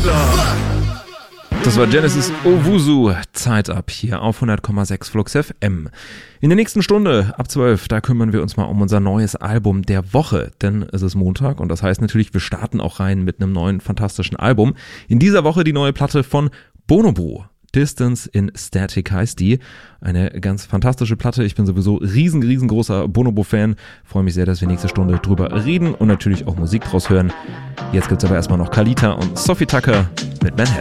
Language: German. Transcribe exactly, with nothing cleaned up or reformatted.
Das war Genesis Owusu, Zeit ab hier auf hundert Komma sechs Flux F M. In der nächsten Stunde ab zwölf, da kümmern wir uns mal um unser neues Album der Woche, denn es ist Montag und das heißt natürlich, wir starten auch rein mit einem neuen fantastischen Album. In dieser Woche die neue Platte von Bonobo. Distance in Static heißt die. Eine ganz fantastische Platte. Ich bin sowieso riesen, riesengroßer Bonobo-Fan. Freue mich sehr, dass wir nächste Stunde drüber reden und natürlich auch Musik draus hören. Jetzt gibt's aber erstmal noch Kalita und Sophie Tucker mit Manhattan.